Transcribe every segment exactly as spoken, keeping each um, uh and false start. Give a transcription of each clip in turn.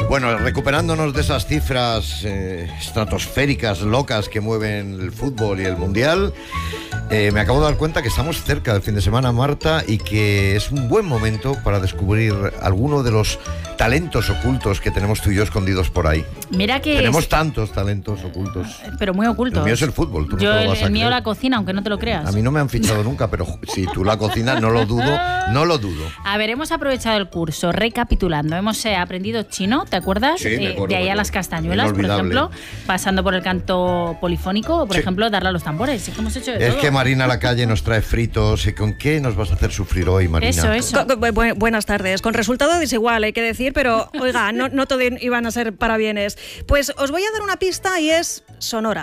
Bueno, recuperándonos de esas cifras eh, estratosféricas, locas que mueven el fútbol y el mundial, eh, me acabo de dar cuenta que estamos cerca del fin de semana, Marta, y que es un buen momento para descubrir alguno de los talentos ocultos que tenemos tú y yo escondidos por ahí. Mira que tenemos es... tantos talentos ocultos. Pero muy ocultos. El mío es el fútbol. Tú yo no te el, lo vas a el mío creer. la cocina, aunque no te lo creas. A mí no me han fichado nunca, pero si tú la cocinas, no lo dudo, no lo dudo. A ver, hemos aprovechado el curso, recapitulando. Hemos eh, aprendido chino, ¿te acuerdas? Sí, me eh, acuerdo, de ahí me a las acuerdo. castañuelas, por Inolvidable. ejemplo, pasando por el canto polifónico, o por Sí. ejemplo, darle a los tambores. Sí, que hemos hecho de Es todo. que Marina Lacalle nos trae fritos. ¿Y con qué nos vas a hacer sufrir hoy, Marina? Eso, eso. Bu- bu- buenas tardes. Con resultado desigual, hay que decir, pero oiga, no, no todo iban a ser parabienes. Pues os voy a dar una pista y es Sonora.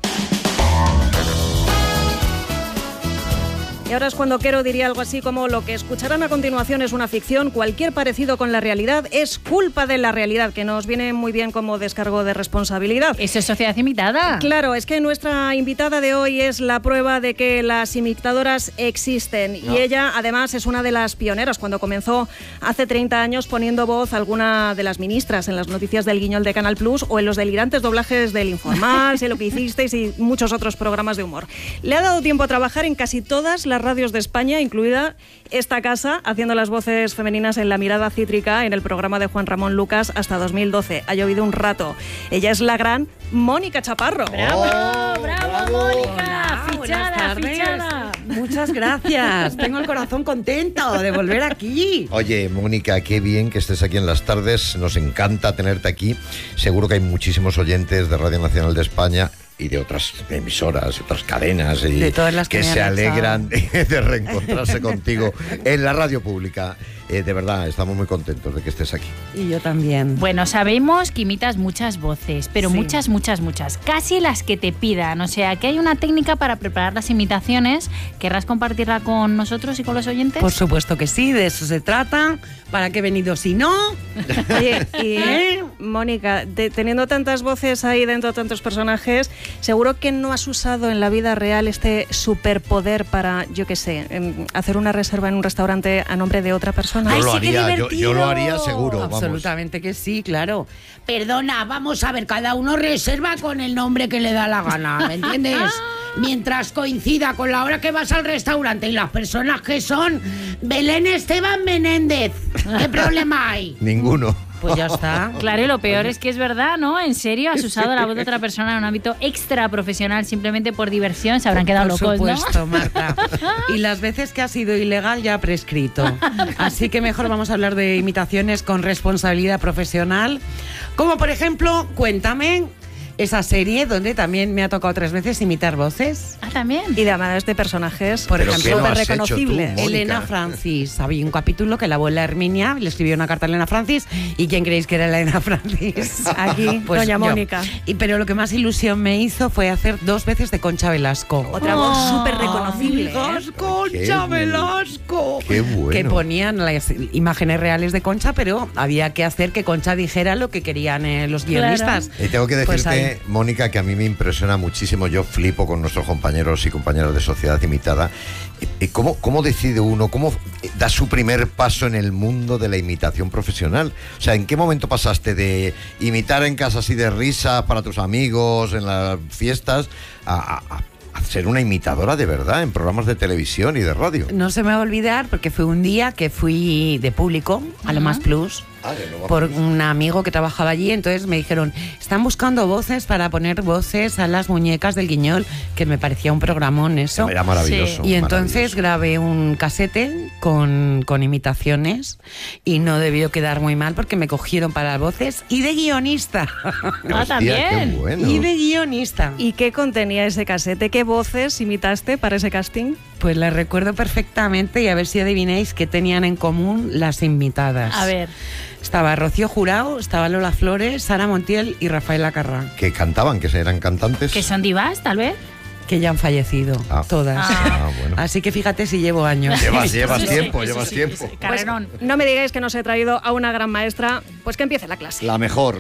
Y ahora es cuando Quero diría algo así como: lo que escucharán a continuación es una ficción, cualquier parecido con la realidad es culpa de la realidad, que nos viene muy bien como descargo de responsabilidad. Eso es sociedad imitada. Claro, es que nuestra invitada de hoy es la prueba de que las imitadoras existen. No. Y ella, además, es una de las pioneras cuando comenzó hace treinta años poniendo voz a alguna de las ministras en las noticias del Guiñol de Canal Plus o en los delirantes doblajes del Informal, Sé lo que hicisteis y muchos otros programas de humor. Le ha dado tiempo a trabajar en casi todas las radios de España, incluida esta casa, haciendo las voces femeninas en La Mirada Cítrica en el programa de Juan Ramón Lucas hasta dos mil doce. Ha llovido un rato. Ella es la gran Mónica Chaparro. ¡Bravo, Oh, bravo, bravo. Mónica! Hola, buenas Fichada, tardes. fichada. Muchas gracias. Tengo el corazón contento de volver aquí. Oye, Mónica, qué bien que estés aquí en las tardes. Nos encanta tenerte aquí. Seguro que hay muchísimos oyentes de Radio Nacional de España y de otras emisoras, otras cadenas y De todas las que me se han alegran de reencontrarse contigo en la radio pública. Eh, de verdad, estamos muy contentos de que estés aquí. Y yo también. Bueno, sabemos que imitas muchas voces, pero Sí. muchas, muchas, muchas. Casi las que te pidan. O sea, que hay una técnica para preparar las imitaciones. ¿Querrás compartirla con nosotros y con los oyentes? Por supuesto que sí, de eso se trata. ¿Para qué he venido si no? Oye, y ¿Eh? Mónica, de- teniendo tantas voces ahí dentro, tantos personajes, seguro que no has usado en la vida real este superpoder para, yo qué sé, em, hacer una reserva en un restaurante a nombre de otra persona. Yo ¡Ay, lo sí, qué haría, yo, yo lo haría divertido! seguro. Vamos. Absolutamente que sí, claro. Perdona, vamos a ver, cada uno reserva con el nombre que le da la gana, ¿me entiendes? Mientras coincida con la hora que vas al restaurante y las personas que son Belén Esteban Menéndez. ¿Qué problema hay? Ninguno. Pues ya está. Claro, y lo peor es que es verdad, ¿no? En serio, has usado la voz de otra persona en un ámbito extra profesional simplemente por diversión, se habrán quedado Por locos, supuesto, ¿no? Marta. Y las veces que ha sido ilegal ya ha prescrito. Así que mejor vamos a hablar de imitaciones con responsabilidad profesional. Como por ejemplo, Cuéntame, esa serie donde también me ha tocado tres veces imitar voces. Ah, también. Y de además de personajes Por ¿Pero ejemplo, qué no súper has hecho tú, reconocibles. Mónica? Elena Francis. Había un capítulo que la abuela Herminia le escribió una carta a Elena Francis. ¿Y quién creéis que era Elena Francis? Aquí, doña yo. Mónica. Y, pero lo que más ilusión me hizo fue hacer dos veces de Concha Velasco. Otra voz Oh, súper reconocible. ¿eh? Amigas, Qué Concha bu- Velasco. Qué bueno. Que ponían las imágenes reales de Concha, pero había que hacer que Concha dijera lo que querían eh, los guionistas. Y tengo que Pues decirte, ahí. Mónica, que a mí me impresiona muchísimo. Yo flipo con nuestros compañeros y compañeras de Sociedad Imitada. Eh, eh, ¿Cómo, cómo decide uno, cómo da su primer paso en el mundo de la imitación profesional? O sea, ¿en qué momento pasaste de imitar en casa así de risa para tus amigos, en las fiestas, a, a- a ser una imitadora de verdad en programas de televisión y de radio? No se me va a olvidar porque fue un día que fui de público a Lo Más Plus Ah, de Lo Más por Plus. un amigo que trabajaba allí. Entonces me dijeron, están buscando voces para poner voces a las muñecas del Guiñol, que me parecía un programón eso. Era maravilloso. Sí. Y entonces maravilloso. grabé un casete con, con imitaciones y no debió quedar muy mal porque me cogieron para voces y de guionista. Ah, Hostia, también. qué bueno. Y de guionista. ¿Y qué contenía ese casete? ¿Qué voces imitaste para ese casting? Pues la recuerdo perfectamente y a ver si adivináis qué tenían en común las invitadas. A ver. Estaba Rocío Jurado, estaba Lola Flores, Sara Montiel y Rafaela Carrá, Que cantaban, que eran cantantes. ¿Que son divas, tal vez? que ya han fallecido, Ah. todas. Ah, bueno. Así que fíjate si llevo años. Llevas, llevas Sí, sí, tiempo, sí, llevas sí, tiempo. sí, sí. Pues Carrerón. no me digáis que no os he traído a una gran maestra, pues que empiece la clase. La mejor.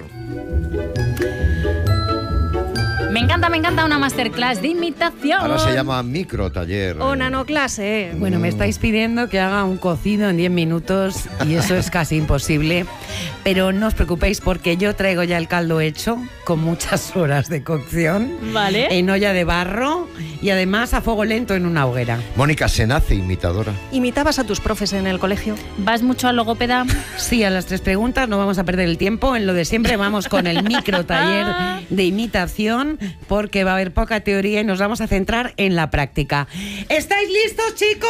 Me encanta, me encanta una masterclass de imitación. Ahora se llama micro taller. O nanoclase. Bueno, me estáis pidiendo que haga un cocido en diez minutos y eso es casi imposible. pero no os preocupéis porque yo traigo ya el caldo hecho, con muchas horas de cocción, Vale. en olla de barro y además a fuego lento en una hoguera. Mónica, se nace imitadora. ¿Imitabas a tus profes en el colegio? ¿Vas mucho al logópeda? Sí, a las tres preguntas, no vamos a perder el tiempo. En lo de siempre vamos con el micro taller de imitación porque va a haber poca teoría y nos vamos a centrar en la práctica. ¿Estáis listos, chicos?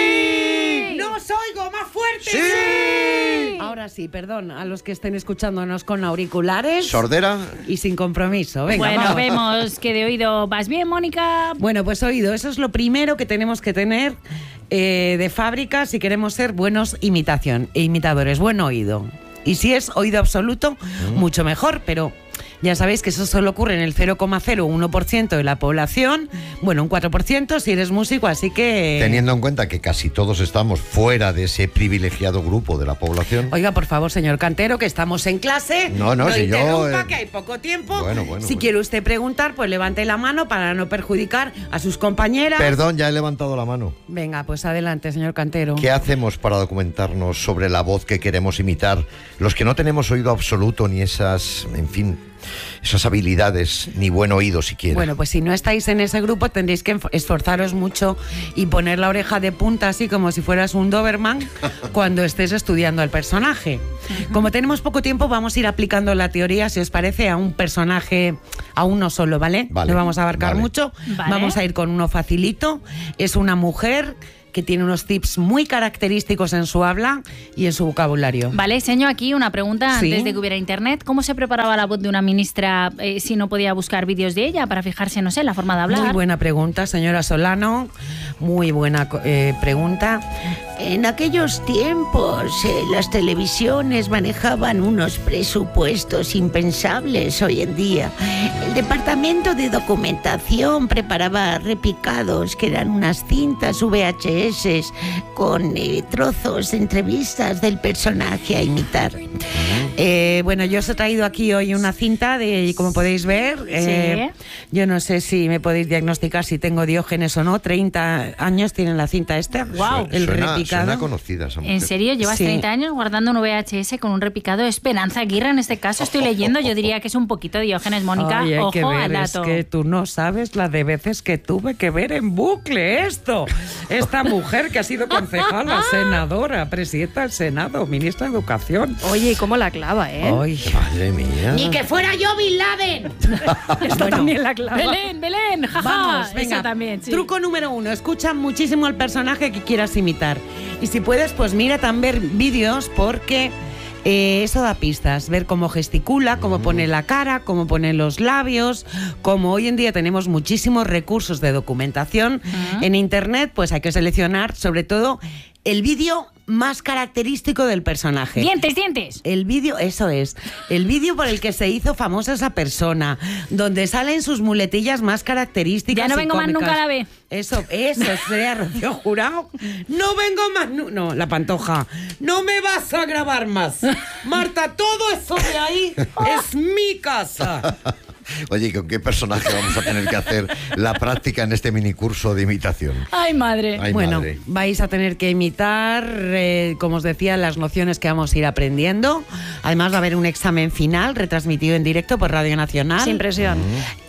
¡Sí! ¡No os oigo! ¡Más fuerte! ¡Sí! Ahora sí, perdón, a los que estén escuchándonos con auriculares. ¿Sordera? Y sin compromiso. Venga, Bueno, vamos. vemos que de oído vas bien, Mónica. Bueno, pues oído, eso es lo primero que tenemos que tener eh, de fábrica si queremos ser buenos imitación, imitadores, buen oído. Y si es oído absoluto, mm. mucho mejor, pero ya sabéis que eso solo ocurre en el cero coma cero uno por ciento de la población, bueno, un cuatro por ciento si eres músico, así que... Teniendo en cuenta que casi todos estamos fuera de ese privilegiado grupo de la población. Oiga, por favor, señor Cantero, que estamos en clase. No, no, no si interrumpa, yo, eh... que hay poco tiempo. Bueno, bueno, si bueno. quiere usted preguntar, pues levante la mano para no perjudicar a sus compañeras. Perdón, ya he levantado la mano. Venga, pues adelante, señor Cantero. ¿Qué hacemos para documentarnos sobre la voz que queremos imitar? Los que no tenemos oído absoluto ni esas, en fin, esas habilidades, ni buen oído siquiera. Bueno, pues si no estáis en ese grupo tendréis que esforzaros mucho y poner la oreja de punta así como si fueras un Doberman cuando estés estudiando al personaje. Como tenemos poco tiempo, vamos a ir aplicando la teoría, si os parece, a un personaje, a uno solo, ¿vale? Vale, no vamos a abarcar vale. mucho. Vale. Vamos a ir con uno facilito. Es una mujer que tiene unos tips muy característicos en su habla y en su vocabulario. Vale, señor, aquí una pregunta Sí. antes de que hubiera internet. ¿Cómo se preparaba la voz de una ministra eh, si no podía buscar vídeos de ella para fijarse, no sé, en la forma de hablar? Muy buena pregunta, señora Solano. Muy buena eh, pregunta. En aquellos tiempos, eh, las televisiones manejaban unos presupuestos impensables hoy en día. El departamento de documentación preparaba repicados, que eran unas cintas V H S con eh, trozos de entrevistas del personaje a imitar. Eh, bueno, yo os he traído aquí hoy una cinta de, como podéis ver, eh, yo no sé si me podéis diagnosticar si tengo Diógenes o no. treinta años tiene la cinta esta. Guau. El suena, repicado. suena conocida esa mujer. ¿En serio? ¿Llevas Sí. treinta años guardando un V H S con un repicado? Esperanza Aguirre, en este caso, estoy leyendo. Yo diría que es un poquito Diógenes, Mónica. Ay, hay Ojo que ver, al dato. es que tú no sabes la de veces que tuve que ver en bucle esto. Esta mujer que ha sido concejala, senadora, presidenta del Senado, ministra de Educación. Oye, ¿y cómo la clava, eh? Ay, Madre mía. ¡Ni que fuera yo Bin Laden! Esta también la clava. Belén, Belén, jaja. vamos, venga. Esa también, sí. Truco número uno, escucha muchísimo al personaje que quieras imitar. Y si puedes, pues mira también vídeos porque eh, eso da pistas. Ver cómo gesticula, cómo pone la cara, cómo pone los labios. Como hoy en día tenemos muchísimos recursos de documentación Ujú. en internet, pues hay que seleccionar sobre todo el vídeo más característico del personaje. Dientes, dientes. El vídeo, eso es, el vídeo por el que se hizo famosa esa persona, donde salen sus muletillas más características. Ya no y vengo más cómicas. nunca a la B. Eso, eso, sería Rocío Jurado. No vengo más, nu- no, la Pantoja. No me vas a grabar más. Marta, todo eso de ahí es mi casa. Oye, ¿con qué personaje vamos a tener que hacer la práctica en este minicurso de imitación? Ay, madre. Ay, Bueno, madre. vais a tener que imitar, eh, como os decía, las nociones que vamos a ir aprendiendo. Además va a haber un examen final retransmitido en directo por Radio Nacional. Sin presión.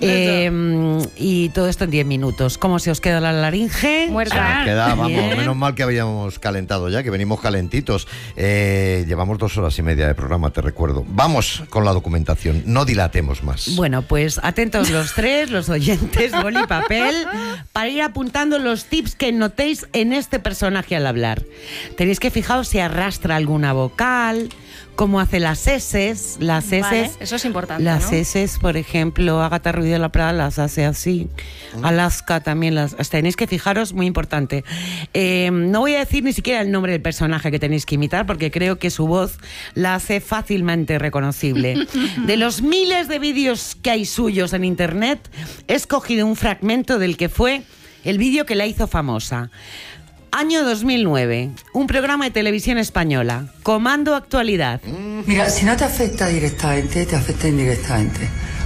Eh, y todo esto en diez minutos. ¿Cómo se os queda la laringe? Muerta. Queda, vamos, Bien. menos mal que habíamos calentado ya, que venimos calentitos. Eh, llevamos dos horas y media de programa, te recuerdo. Vamos con la documentación, no dilatemos más. Bueno, pues atentos los tres, los oyentes, boli y papel, para ir apuntando los tips que notéis en este personaje al hablar. Tenéis que fijaros si arrastra alguna vocal, cómo hace las eses, las eses. Vale, eso es importante, Las ¿no? eses, por ejemplo, Ágata Ruiz de la Prada las hace así. Alaska también las... Tenéis que fijaros, muy importante. Eh, no voy a decir ni siquiera el nombre del personaje que tenéis que imitar, porque creo que su voz la hace fácilmente reconocible. De los miles de vídeos que hay suyos en internet, he escogido un fragmento del que fue el vídeo que la hizo famosa. Año dos mil nueve, un programa de televisión española, Comando Actualidad. Mira, si no te afecta directamente, te afecta indirectamente.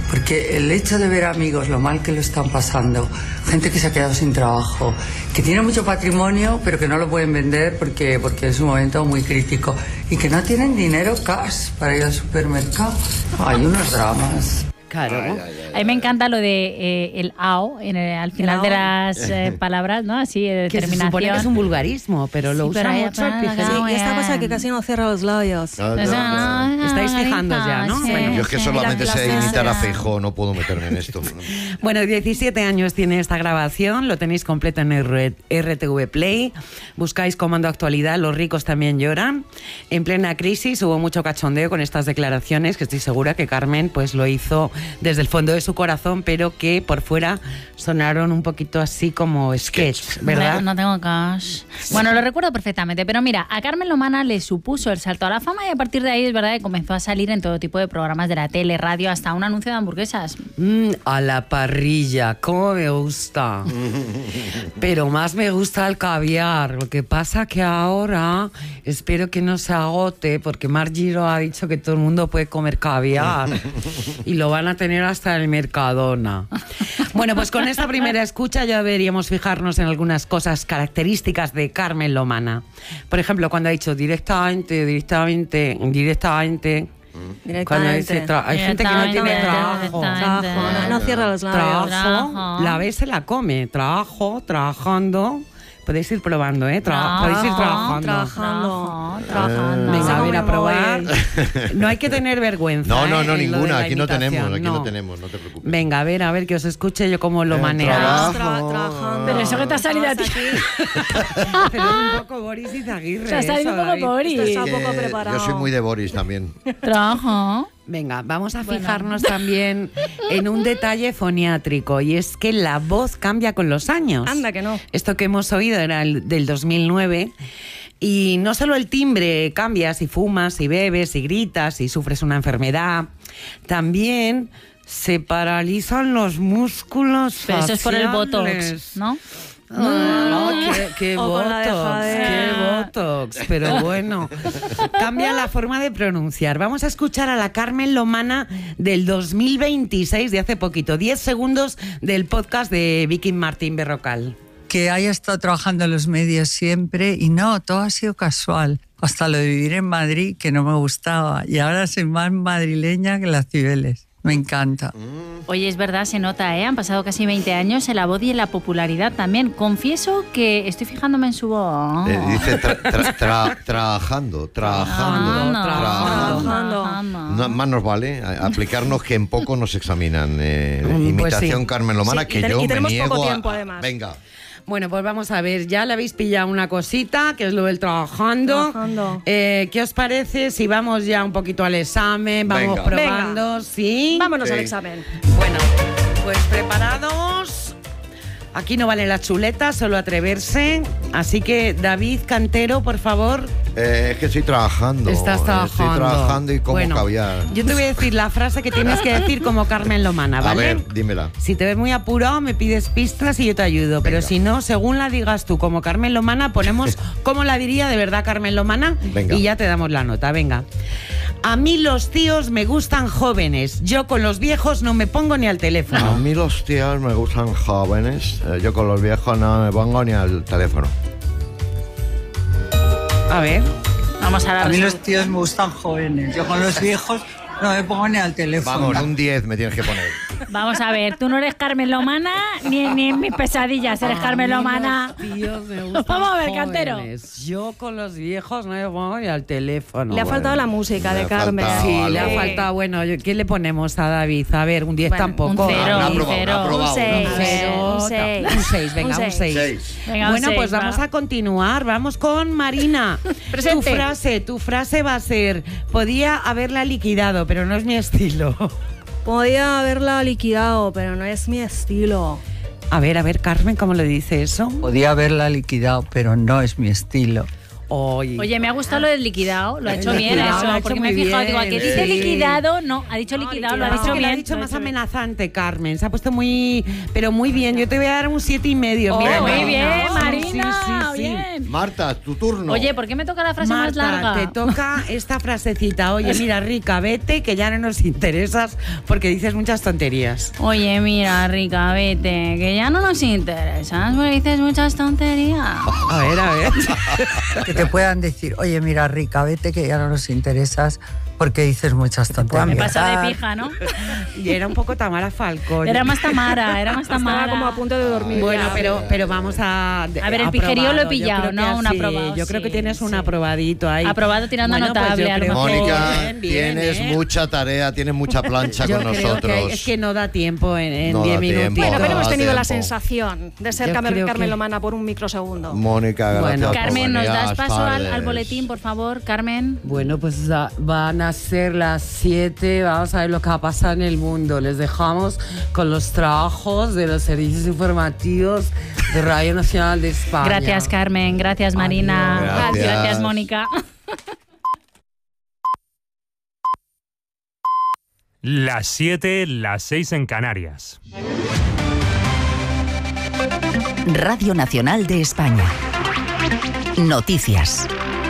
Porque el hecho de ver amigos, lo mal que lo están pasando, gente que se ha quedado sin trabajo, que tiene mucho patrimonio, pero que no lo pueden vender porque, porque es un momento muy crítico, y que no tienen dinero cash para ir al supermercado. Hay unos dramas. Claro. Ay, ay, ay, A mí me encanta lo de eh, el ao en el- al final de las eh, palabras, ¿no? Así, de Que se determinación. supone que es un vulgarismo, pero lo Sí, pero usa ahí mucho el apenas pijero. acabo. Y esta bien. cosa que casi no cierra los labios. Ah, Esa- ya, ya. Estáis fijando ya, ¿no? Sí, Bueno, Yo es que sí. solamente La sé clase imitar a de- Feijóo, no puedo meterme en esto. Bueno, diecisiete años tiene esta grabación, lo tenéis completo en R- R T V Play. Buscáis Comando Actualidad, los ricos también lloran. En plena crisis hubo mucho cachondeo con estas declaraciones, que estoy segura que Carmen pues lo hizo desde el fondo de su corazón, pero que por fuera sonaron un poquito así como sketch, ¿verdad? No tengo cash. Bueno, lo recuerdo perfectamente, pero mira, a Carmen Lomana le supuso el salto a la fama y a partir de ahí es verdad que comenzó a salir en todo tipo de programas de la tele, radio, hasta un anuncio de hamburguesas. Mm, a la parrilla, cómo me gusta. Pero más me gusta el caviar. Lo que pasa que ahora espero que no se agote porque Mar Giro ha dicho que todo el mundo puede comer caviar y lo van a tener hasta en el Mercadona. Bueno, pues con esta primera escucha ya deberíamos fijarnos en algunas cosas características de Carmen Lomana. Por ejemplo, cuando ha dicho directamente, directamente, directamente. Cuando dice tra- hay gente que no tiene Directamente, trabajo. directamente. Trabajo, no, no cierra los labios. Trabajo, Trabajo. la B se la come. Trabajo, trabajando. Podéis ir probando, ¿eh? Tra- podéis ir trabajando. Trabajando. Trabajando, trabajando. Venga, a Como ver, a me probar. voy. No hay que tener vergüenza. No, no, ¿eh? no, en lo de ninguna. la Aquí no imitación, tenemos, aquí no tenemos, no te preocupes. Venga, a ver, a ver, que os escuche yo cómo lo Eh, maneas. trabajo. Tra- trabajando. Pero eso que te ha salido a ti. Pero es un poco Boris Izaguirre. Se ha salido eso, un poco David. Boris. Esto está un Que poco preparado. yo soy muy de Boris también. Trabajo. Venga, vamos a Bueno. fijarnos también en un detalle foniátrico y es que la voz cambia con los años. Anda que no. Esto que hemos oído era el del dos mil nueve y no solo el timbre cambia si fumas, si bebes, si gritas, si sufres una enfermedad, también se paralizan los músculos Pero eso es por el faciales. Botox, ¿no? Ah, qué, qué O con la botox, dejadera. qué botox, pero bueno, cambia la forma de pronunciar. Vamos a escuchar a la Carmen Lomana del dos mil veintiséis, de hace poquito, diez segundos del podcast de Vicky Martín Berrocal. Que haya estado trabajando en los medios siempre y no, todo ha sido casual. Hasta lo de vivir en Madrid, que no me gustaba, y ahora soy más madrileña que las Cibeles. Me encanta. Oye, es verdad, se nota, ¿eh? Han pasado casi veinte años en la voz y en la popularidad también. Confieso que estoy fijándome en su voz. Eh, dice tra- tra- tra- trabajando, trabajando, Trabajando. trabajando. Trabajando. No, más nos vale a- aplicarnos que en poco nos examinan. Eh, Mm, pues imitación sí. Carmen Lomana, Sí, y que ten- yo y me tenemos niego poco a- tiempo, a- además. Venga. Bueno, pues vamos a ver, ya le habéis pillado una cosita, que es lo del trabajando. Trabajando. Eh, ¿Qué os parece si vamos ya un poquito al examen? Vamos Venga. probando, ¿sí? Vámonos Sí. al examen. Bueno, pues preparados. Aquí no valen las chuletas, solo atreverse. Así que, David Cantero, por favor. Eh, es que estoy trabajando. Estás trabajando. Estoy trabajando y como Bueno, caviar. yo te voy a decir la frase que tienes que decir como Carmen Lomana, A ¿vale? ver, dímela. Si te ves muy apurado, me pides pistas y yo te ayudo. Pero Venga. si no, según la digas tú, como Carmen Lomana, ponemos cómo la diría de verdad Carmen Lomana Venga. y ya te damos la nota. Venga. A mí los tíos me gustan jóvenes. Yo con los viejos no me pongo ni al A teléfono. mí los tíos me gustan jóvenes. Eh, yo con los viejos no me pongo ni al teléfono. A ver. Vamos a la A mí los resolución. tíos me gustan jóvenes. Yo con los viejos no me pongo ni al teléfono. Vamos, un diez me tienes que poner. Vamos a ver, tú no eres Carmen Lomana ni, ni en mis pesadillas eres Carmen Lomana. Tíos me gustan Vamos a ver, Cantero. jóvenes. Yo con los viejos no me pongo ni al teléfono. Le ha bueno. faltado la música Le de ha Carmen. faltado Sí, algo. le ha Sí. faltado. Bueno, yo- ¿qué le ponemos a David? A ver, un diez Bueno, tampoco. un cero, Ah, un aprobado, cero, aprobado. un seis, Un cero, un seis. un seis, venga, un Un seis. Seis. Venga, un Bueno, seis, pues vamos va. a continuar. Vamos con Marina. Presente. Tu frase, tu frase va a ser: podía haberla liquidado, pero no es mi estilo. Podía haberla liquidado, pero no es mi estilo. A ver, a ver, Carmen, ¿cómo le dice eso? Podía haberla liquidado, pero no es mi estilo. Hoy. Oye, me ha gustado lo del liquidado, lo ha hecho bien Liquidado, eso, lo ha hecho porque me he muy fijado, bien, digo, ¿a qué dice sí. liquidado? No, ha dicho No, liquidado, lo ha liquidado. dicho que bien. lo ha dicho lo ha más hecho bien. amenazante, Carmen. Se ha puesto muy, pero muy bien. Yo te voy a dar un siete y medio. Oh, Mira, muy Marina. bien, Sí, Marina, sí, sí, sí. bien. Marta, tu turno. Oye, ¿por qué me toca la frase más Marta, larga? te toca esta frasecita. Oye, mira, Rica, vete, que ya no nos interesas porque dices muchas tonterías. Oye, mira, Rica, vete, que ya no nos interesas, porque dices muchas tonterías. A ver, a ver. Que te puedan decir, oye, mira, Rica, vete que ya no nos interesas porque dices muchas tonterías. Me pasa de pija, ¿no? Y era un poco Tamara Falcón. Era más Tamara, era más Estaba Tamara. como a punto de dormir. Bueno, ya. pero, pero vamos a... A ver, el pijerío lo he pillado, ¿no? Un así, aprobado, Yo creo sí, que tienes un sí. aprobadito ahí. Aprobado tirando a Bueno, pues notable, yo a lo creo mejor. que Mónica, bien, bien, tienes ¿eh? mucha tarea, tienes mucha plancha Yo con creo nosotros. que es que no da tiempo en No diez da minutos. tiempo. Bueno, pero hemos da tenido la tiempo. sensación de ser Yo Carmen, creo Carmen que- Lomana por un microsegundo. Mónica, gracias Bueno. por Carmen, ¿nos venir. das paso al, al Tardes. boletín, por favor, Carmen? Bueno, pues ah, van a ser las siete, vamos a ver lo que va a pasar en el mundo. Les dejamos con los trabajos de los servicios informativos de Radio Nacional de España. Gracias, Carmen. Gracias, Marina. Adiós. Gracias. Gracias, Mónica. Las siete, las seis en Canarias. Radio Nacional de España. Noticias.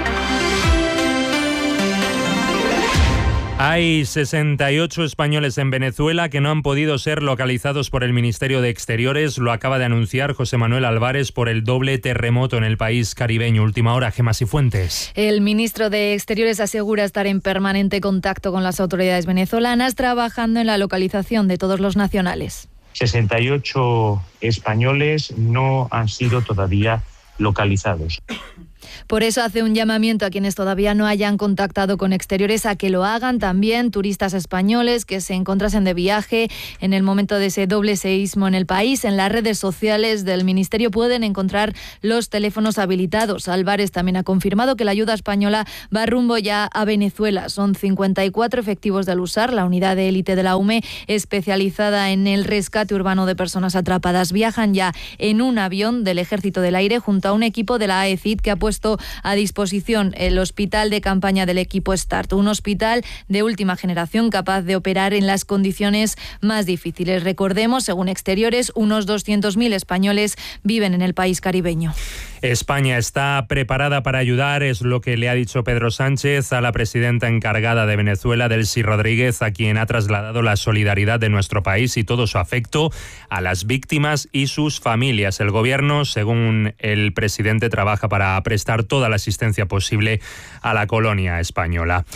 Hay sesenta y ocho españoles en Venezuela que no han podido ser localizados por el Ministerio de Exteriores. Lo acaba de anunciar José Manuel Álvarez por el doble terremoto en el país caribeño. Última hora, Gemma Cifuentes. El ministro de Exteriores asegura estar en permanente contacto con las autoridades venezolanas, trabajando en la localización de todos los nacionales. sesenta y ocho españoles no han sido todavía localizados. Por eso hace un llamamiento a quienes todavía no hayan contactado con Exteriores a que lo hagan, también turistas españoles que se encontrasen de viaje en el momento de ese doble seísmo en el país. En las redes sociales del Ministerio pueden encontrar los teléfonos habilitados. Álvarez también ha confirmado que la ayuda española va rumbo ya a Venezuela. Son cincuenta y cuatro efectivos del U S A R, la unidad de élite de la U M E, especializada en el rescate urbano de personas atrapadas. Viajan ya en un avión del Ejército del Aire junto a un equipo de la A E C I D que ha puesto a disposición el hospital de campaña del equipo START, un hospital de última generación capaz de operar en las condiciones más difíciles. Recordemos, según Exteriores, unos doscientos mil españoles viven en el país caribeño. España está preparada para ayudar, es lo que le ha dicho Pedro Sánchez a la presidenta encargada de Venezuela, Delcy Rodríguez, a quien ha trasladado la solidaridad de nuestro país y todo su afecto a las víctimas y sus familias. El gobierno, según el presidente, trabaja para prestar toda la asistencia posible a la colonia española.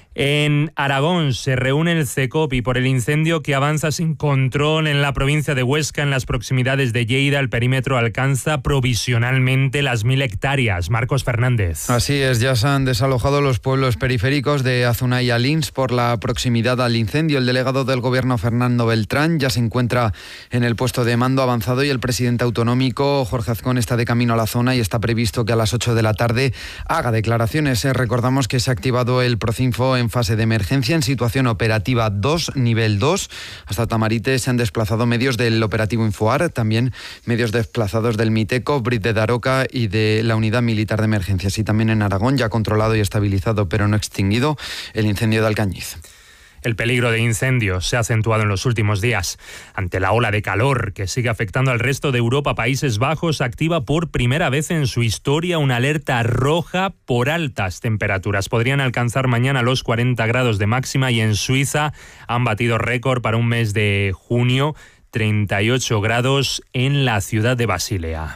En Aragón se reúne el CECOPI por el incendio que avanza sin control en la provincia de Huesca, en las proximidades de Lleida. El perímetro alcanza provisionalmente las mil hectáreas. Marcos Fernández. Así es, ya se han desalojado los pueblos periféricos de Azunay y Alins por la proximidad al incendio. El delegado del gobierno, Fernando Beltrán, ya se encuentra en el puesto de mando avanzado y el presidente autonómico, Jorge Azcón, está de camino a la zona y está previsto que a las ocho de la tarde haga declaraciones. Recordamos que se ha activado el Procinfo en fase de emergencia en situación operativa dos, nivel dos. Hasta Tamarite se han desplazado medios del operativo Infoar, también medios desplazados del Miteco, Brit de Daroca y de la Unidad Militar de Emergencias. Y también en Aragón, ya controlado y estabilizado pero no extinguido, el incendio de Alcañiz. El peligro de incendios se ha acentuado en los últimos días. Ante la ola de calor que sigue afectando al resto de Europa, Países Bajos activa por primera vez en su historia una alerta roja por altas temperaturas. Podrían alcanzar mañana los cuarenta grados de máxima y en Suiza han batido récord para un mes de junio, treinta y ocho grados en la ciudad de Basilea.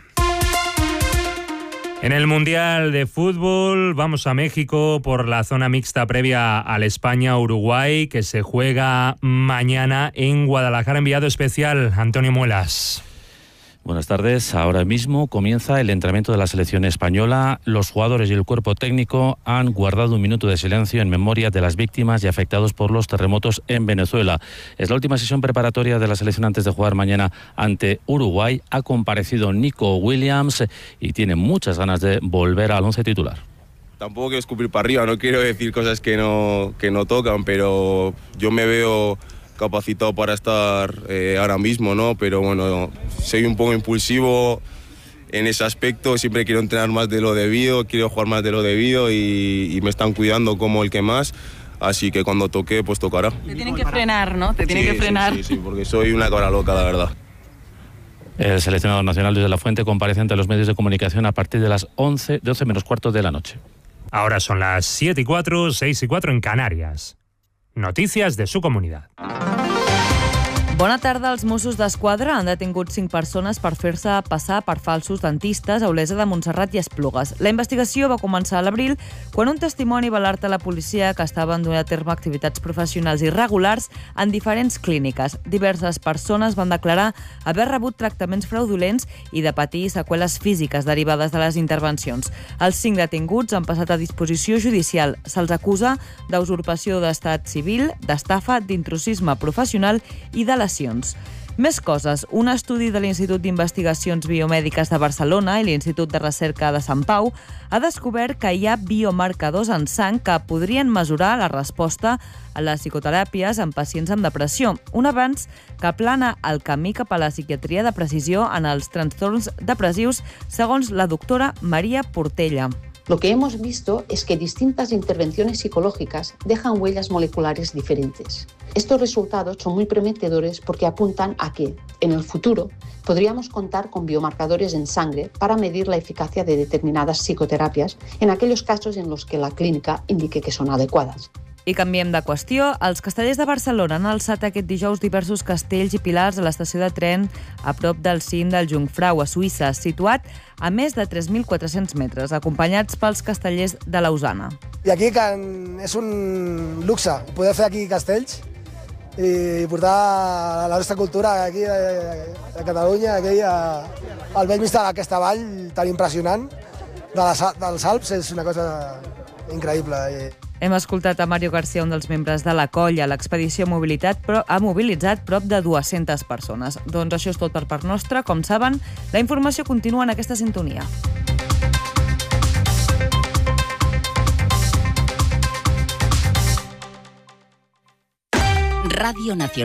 En el Mundial de Fútbol vamos a México por la zona mixta previa al España-Uruguay, que se juega mañana en Guadalajara. Enviado especial, Antonio Muelas. Buenas tardes. Ahora mismo comienza el entrenamiento de la selección española. Los jugadores y el cuerpo técnico han guardado un minuto de silencio en memoria de las víctimas y afectados por los terremotos en Venezuela. Es la última sesión preparatoria de la selección antes de jugar mañana ante Uruguay. Ha comparecido Nico Williams y tiene muchas ganas de volver al once titular. Tampoco quiero escupir para arriba, no quiero decir cosas que no, que no tocan, pero yo me veo capacitado para estar eh, ahora mismo, ¿no? Pero bueno, soy un poco impulsivo, en ese aspecto, siempre quiero entrenar más de lo debido, quiero jugar más de lo debido y, y me están cuidando como el que más, así que cuando toque, pues tocará. Te tienen que frenar, ¿no? Te tienen Sí, que frenar. Sí, sí, sí, porque soy una cabra loca, la verdad. El seleccionador nacional Luis de la Fuente comparece ante los medios de comunicación a partir de las once, doce menos cuarto de la noche. Ahora son las siete y cuatro, seis y cuatro en Canarias. Noticias de su comunidad. Bona tarda. Els Mossos d'Esquadra han detingut cinc persones per fer-se passar per falsos dentistes a Olesa de Montserrat i Esplugues. La investigació va començar a l'abril quan un testimoni va alertar a la policia que estaven duent a terme activitats professionals irregulars en diferents clíniques. Diverses persones van declarar haver rebut tractaments fraudulents i de patir seqüeles físiques derivades de les intervencions. Els cinc detinguts han passat a disposició judicial. Se'ls acusa d'usurpació d'estat civil, d'estafa, d'intrusisme professional i de lesions. Més coses. Un estudi de l'Institut d'Investigacions Biomèdiques de Barcelona i l'Institut de Recerca de Sant Pau ha descobert que hi ha biomarcadors en sang que podrien mesurar la resposta a les psicoteràpies en pacients amb depressió, un avanç que aplana el camí cap a la psiquiatria de precisió en els trastorns depressius, segons la doctora Maria Portella. Lo que hemos visto es que distintas intervenciones psicológicas dejan huellas moleculares diferentes. Estos resultados son muy prometedores porque apuntan a que, en el futuro, podríamos contar con biomarcadores en sangre para medir la eficacia de determinadas psicoterapias en aquellos casos en los que la clínica indique que son adecuadas. I canviem de qüestió. Els castellers de Barcelona han alçat aquest dijous diversos castells i pilars a l'estació de tren a prop del cim del Jungfrau, a Suïssa, situat a més de tres mil quatre-cents metres, acompanyats pels castellers de Lausana. I aquí can, és un luxe poder fer aquí castells i portar la nostra cultura aquí a, a Catalunya, aquí a, al vell mig d'aquesta vall tan impressionant de les, dels Alps, és una cosa increïble. Hem escoltat a Mario García, un dels membres de la colla. L'expedició mobilitat però ha mobilitzat prop de dues-centes persones. Doncs això és tot per part nostra. Com saben, la informació continua en aquesta sintonia. Radio Nacional.